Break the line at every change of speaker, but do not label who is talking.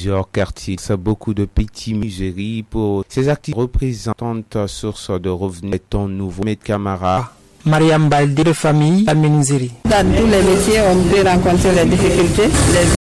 plusieurs quartiers. C'est beaucoup de petits musées pour ces activités représentantes source de revenus. Ton nouveau maître Camara.
Mariam Balde de famille à Menuiserie.
Dans tous les métiers, on peut rencontrer les difficultés. Les